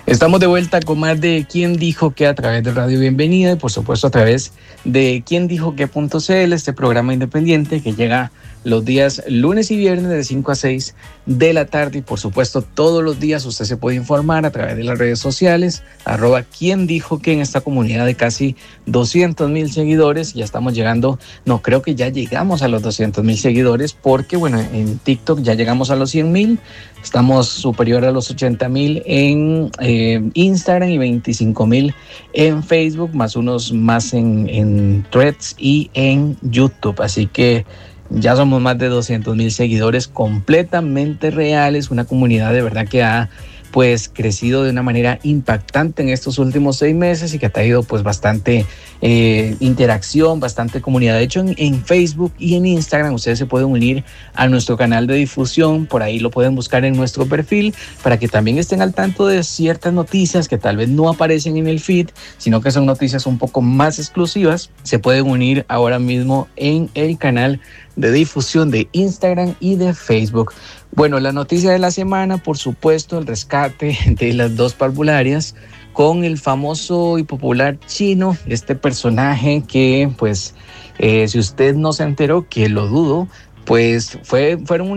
Estamos de vuelta con más de ¿Quién dijo qué? A través de Radio Bienvenida y por supuesto a través de ¿Quién dijo qué.cl, este programa independiente que llega los días lunes y viernes de 5 a 6 de la tarde y por supuesto todos los días usted se puede informar a través de las redes sociales, @quién dijo que en esta comunidad de casi 200,000 seguidores. Ya estamos llegando, no, creo que ya llegamos a los 200,000 seguidores porque bueno, en TikTok ya llegamos a los 100,000, estamos superior a los 80,000 en Instagram y 25,000 en Facebook, más unos más en Threads y en YouTube, así que ya somos más de 200,000 seguidores completamente reales, una comunidad de verdad que ha pues crecido de una manera impactante en estos últimos 6 meses y que ha traído pues bastante interacción, bastante comunidad. De hecho en Facebook y en Instagram ustedes se pueden unir a nuestro canal de difusión, por ahí lo pueden buscar en nuestro perfil para que también estén al tanto de ciertas noticias que tal vez no aparecen en el feed, sino que son noticias un poco más exclusivas. Se pueden unir ahora mismo en el canal de difusión de Instagram y de Facebook. Bueno, la noticia de la semana, por supuesto, el rescate de las 2 parvularias con el famoso y popular chino, este personaje que, pues, si usted no se enteró, que lo dudo, pues fueron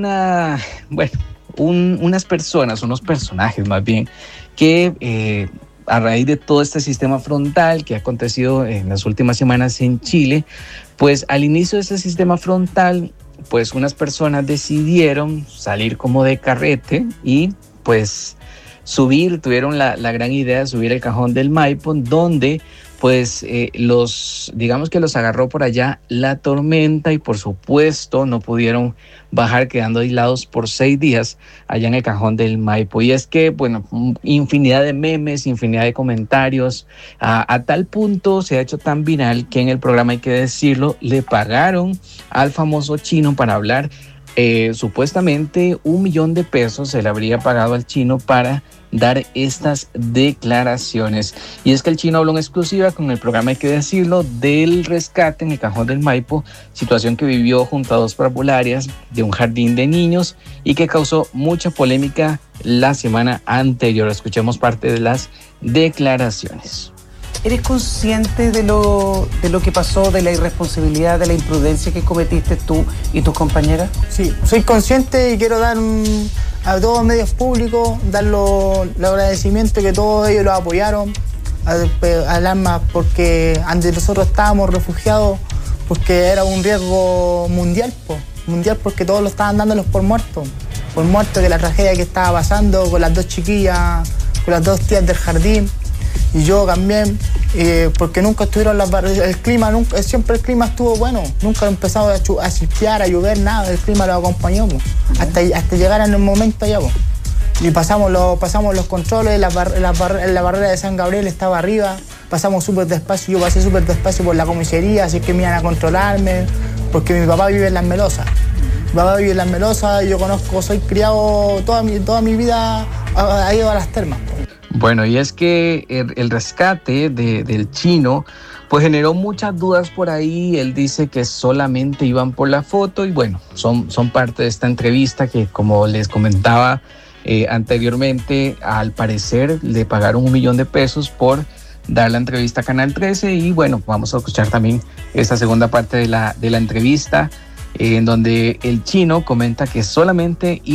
unos personajes más bien, que a raíz de todo este sistema frontal que ha acontecido en las últimas semanas en Chile, pues al inicio de ese sistema frontal, pues unas personas decidieron salir como de carrete y pues tuvieron la gran idea de subir el cajón del Maipo, donde pues digamos que los agarró por allá la tormenta y por supuesto no pudieron bajar, quedando aislados por 6 días allá en el cajón del Maipo. Y es que, bueno, infinidad de memes, infinidad de comentarios, a tal punto se ha hecho tan viral que en el programa, hay que decirlo, le pagaron al famoso chino para hablar. Supuestamente $1,000,000 se le habría pagado al chino para dar estas declaraciones. Y es que el chino habló en exclusiva con el programa, hay que decirlo, del rescate en el cajón del Maipo, situación que vivió junto a 2 parvularias de un jardín de niños y que causó mucha polémica la semana anterior. Escuchemos parte de las declaraciones. ¿Eres consciente de lo que pasó, de la irresponsabilidad, de la imprudencia que cometiste tú y tus compañeras? Sí, soy consciente y quiero dar a todos los medios públicos, dar el agradecimiento que todos ellos los apoyaron, al arma, porque antes nosotros estábamos refugiados, porque era un riesgo mundial porque todos lo estaban dándolos por muertos, que la tragedia que estaba pasando con las 2 chiquillas, con las 2 tías del jardín. Y yo también, porque nunca estuvieron el clima, siempre el clima estuvo bueno, nunca empezado a chispear, a llover, nada, el clima lo acompañó, hasta llegar en el momento allá. Y pasamos los controles, la barrera de San Gabriel estaba arriba, pasamos súper despacio, yo pasé súper despacio por la comisaría, así que me iban a controlarme, porque mi papá vive en Las Melosas. Y yo soy criado, toda mi vida ha ido a las termas. Bueno, y es que el rescate del chino pues generó muchas dudas por ahí. Él dice que solamente iban por la foto y bueno, son parte de esta entrevista que, como les comentaba anteriormente, al parecer le pagaron $1,000,000 por dar la entrevista a Canal 13 y bueno, vamos a escuchar también esta segunda parte de la entrevista en donde el chino comenta que solamente